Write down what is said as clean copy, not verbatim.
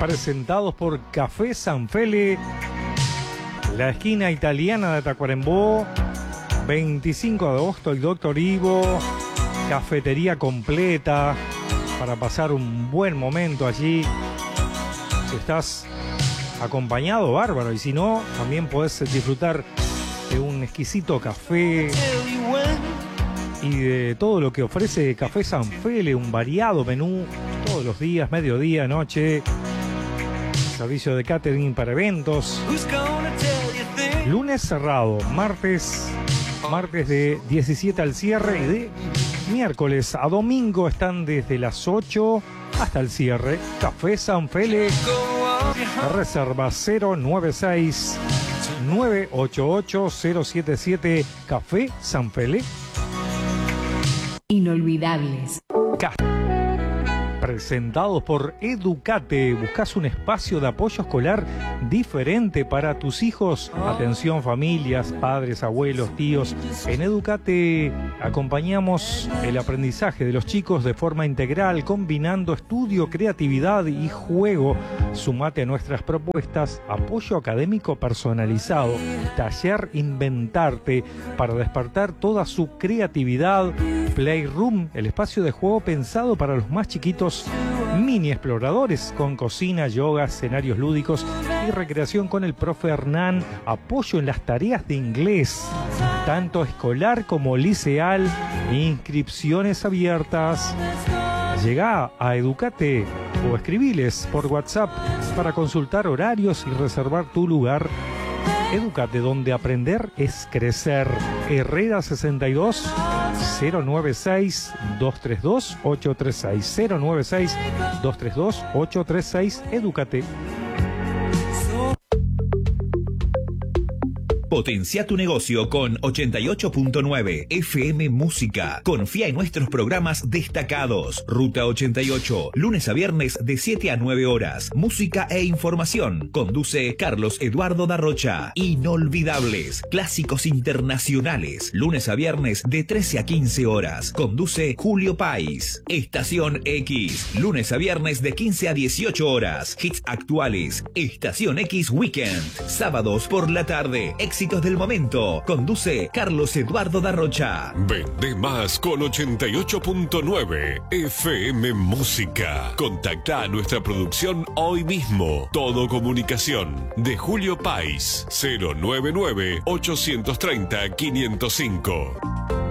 presentados por Café Sanfele, la esquina italiana de Tacuarembó, 25 de agosto, el Dr. Ivo, cafetería completa para pasar un buen momento allí. Si estás acompañado, bárbaro, y si no, también podés disfrutar de un exquisito café y de todo lo que ofrece Café Sanfele, un variado menú todos los días, mediodía, noche, servicio de catering para eventos. Lunes cerrado, martes de 17 al cierre, y de miércoles a domingo están desde las 8 hasta el cierre. Café Sanfele, reserva 096 988 077. Café Sanfele. Inolvidables. Presentados por Educate. ¿Buscas un espacio de apoyo escolar diferente para tus hijos? Atención familias, padres, abuelos, tíos. En Educate acompañamos el aprendizaje de los chicos de forma integral, combinando estudio, creatividad y juego. Sumate a nuestras propuestas: apoyo académico personalizado, taller Inventarte para despertar toda su creatividad, Playroom, el espacio de juego pensado para los más chiquitos, mini exploradores con cocina, yoga, escenarios lúdicos y recreación con el profe Hernán, apoyo en las tareas de inglés, tanto escolar como liceal, inscripciones abiertas. Llegá a Educate o escribiles por WhatsApp para consultar horarios y reservar tu lugar. Educate, donde aprender es crecer. Herrera 62 096 232 836 096 232 836. Educate. Potencia tu negocio con 88.9 FM Música. Confía en nuestros programas destacados. Ruta 88, lunes a viernes de 7 a 9 horas. Música e información. Conduce Carlos Eduardo Darrocha. Inolvidables, clásicos internacionales. Lunes a viernes de 13 a 15 horas. Conduce Julio País. Estación X, lunes a viernes de 15 a 18 horas. Hits actuales. Estación X Weekend. Sábados por la tarde. Éxitos del momento. Conduce Carlos Eduardo Darrocha. Vende más con 88.9 FM Música. Contacta a nuestra producción hoy mismo. Todo comunicación de Julio País. 099 830 505.